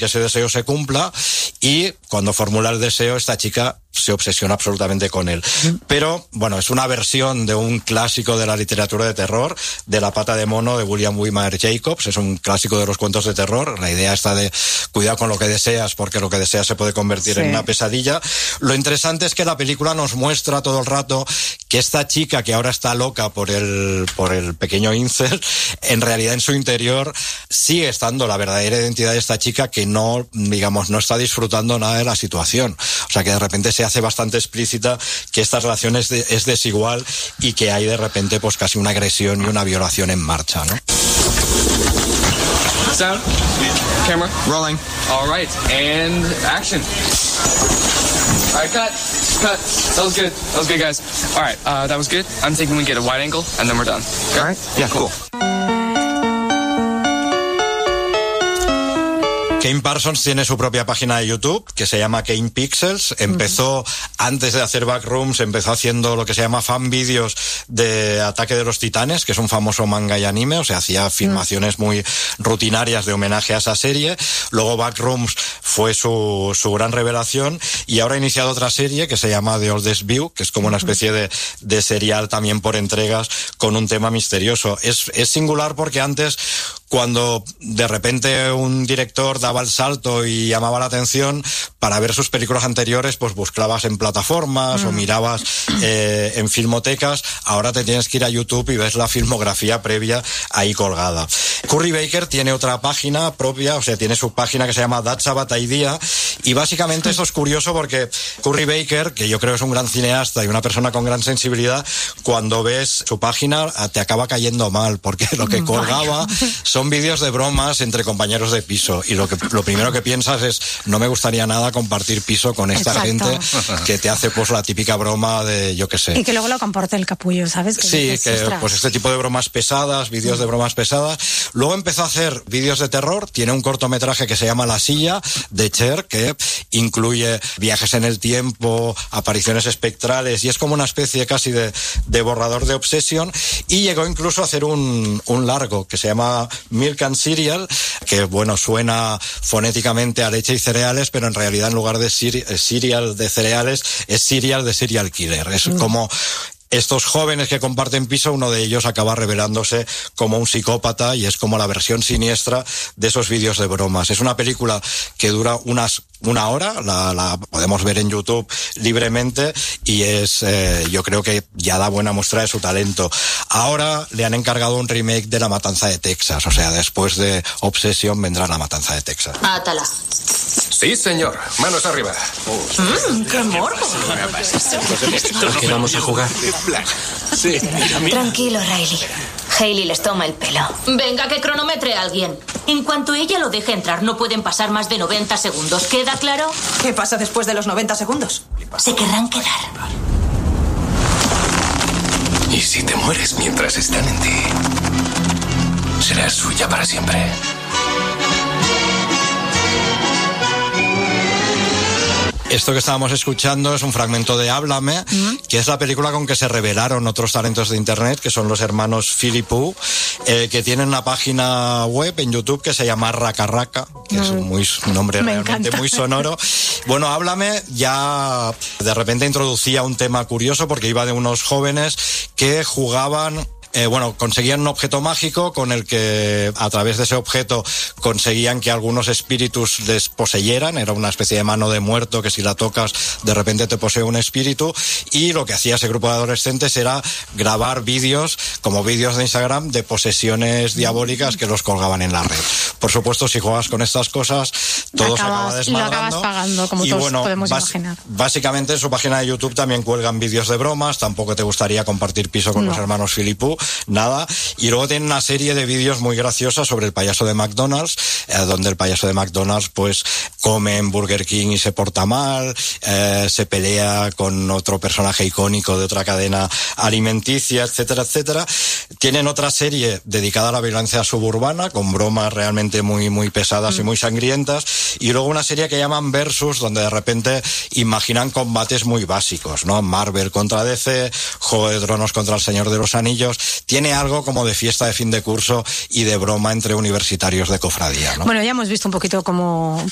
que ese deseo se cumpla, y cuando formula el deseo, esta chica se obsesiona absolutamente con él. Pero, bueno, es una versión de un clásico de la literatura de terror, de La pata de mono, de William Wimar Jacobs. Es un clásico de los cuentos de terror. La idea está de cuidado con lo que deseas, porque lo que deseas se puede convertir en una pesadilla. Lo interesante es que la película nos muestra todo el rato que esta chica, que ahora está loca por el pequeño incel, en realidad en su interior sigue estando la verdadera identidad de esta chica, que no, digamos, no está disfrutando nada de la situación. O sea, que de repente se hace bastante explícita que esta relación es desigual, y que hay de repente pues casi una agresión y una violación en marcha, ¿no? Sound, camera, rolling. All right, and action. All right, cut. That was good, guys. All right, that was good. I'm thinking we get a wide angle, and then we're done. Okay? All right, yeah, cool. Kane Parsons tiene su propia página de YouTube que se llama Kane Pixels. Empezó, antes de hacer Backrooms, empezó haciendo lo que se llama fan vídeos de Ataque de los Titanes, que es un famoso manga y anime. O sea, hacía filmaciones muy rutinarias de homenaje a esa serie. Luego Backrooms fue su gran revelación, y ahora ha iniciado otra serie que se llama The Oldest View, que es como una especie de serial también por entregas, con un tema misterioso. Es singular porque antes, cuando de repente un director daba el salto y llamaba la atención, para ver sus películas anteriores pues buscabas en plataformas o mirabas en filmotecas. Ahora te tienes que ir a YouTube y ves la filmografía previa ahí colgada. Curry Baker tiene otra página propia, o sea, tiene su página que se llama That's a Bad Idea, y básicamente esto es curioso porque Curry Baker, que yo creo que es un gran cineasta y una persona con gran sensibilidad, cuando ves su página te acaba cayendo mal, porque lo que colgaba son vídeos de bromas entre compañeros de piso, y lo primero que piensas es, no me gustaría nada compartir piso con esta gente que te hace pues la típica broma de, yo qué sé. Y que luego lo comporte el capullo, ¿sabes? Que sí, dices, que ostras, pues este tipo de bromas pesadas, vídeos de bromas pesadas. Luego empezó a hacer vídeos de terror. Tiene un cortometraje que se llama La silla, de Cher, que incluye viajes en el tiempo, apariciones espectrales, y es como una especie casi de borrador de Obsession. Y llegó incluso a hacer un largo que se llama Milk and Cereal, que bueno, suena fonéticamente a leche y cereales, pero en realidad en lugar de cereal de cereales es cereal de serial killer. Es como estos jóvenes que comparten piso, uno de ellos acaba revelándose como un psicópata, y es como la versión siniestra de esos vídeos de bromas. Es una película que dura una hora, la podemos ver en YouTube libremente, y es yo creo que ya da buena muestra de su talento. Ahora le han encargado un remake de La Matanza de Texas, o sea, después de Obsession vendrá La Matanza de Texas. Átala. Sí, señor. Manos arriba. ¡Qué morbo! ¿A qué vamos a jugar? Sí. Tranquilo, Riley. Hailey les toma el pelo. Venga, que cronometre a alguien. En cuanto ella lo deje entrar, no pueden pasar más de 90 segundos. ¿Queda claro? ¿Qué pasa después de los 90 segundos? Se querrán quedar. Y si te mueres mientras están en ti, serás suya para siempre. Esto que estábamos escuchando es un fragmento de Háblame, que es la película con que se revelaron otros talentos de internet, que son los hermanos Philippou, que tienen una página web en YouTube que se llama Raka Raka, que es un nombre realmente muy sonoro. Bueno, Háblame ya de repente introducía un tema curioso, porque iba de unos jóvenes que jugaban... conseguían un objeto mágico con el que, a través de ese objeto, conseguían que algunos espíritus les poseyeran. Era una especie de mano de muerto que si la tocas, de repente te posee un espíritu. Y lo que hacía ese grupo de adolescentes era grabar vídeos, como vídeos de Instagram, de posesiones diabólicas que los colgaban en la red. Por supuesto, si juegas con estas cosas, todo se acaba desmadrando. Y lo acabas pagando, como todos podemos imaginar. Básicamente, en su página de YouTube también cuelgan vídeos de bromas. Tampoco te gustaría compartir piso con los hermanos Philippou. Nada. Y luego tiene una serie de vídeos muy graciosa sobre el payaso de McDonald's, donde el payaso de McDonald's pues come en Burger King y se porta mal, se pelea con otro personaje icónico de otra cadena alimenticia, etcétera, etcétera. Tienen otra serie dedicada a la violencia suburbana, con bromas realmente muy, muy pesadas y muy sangrientas, y luego una serie que llaman Versus, donde de repente imaginan combates muy básicos, ¿no? Marvel contra DC, Juego de Tronos contra el Señor de los Anillos. Tiene algo como de fiesta de fin de curso y de broma entre universitarios de cofradía, ¿no? Bueno, ya hemos visto un poquito cómo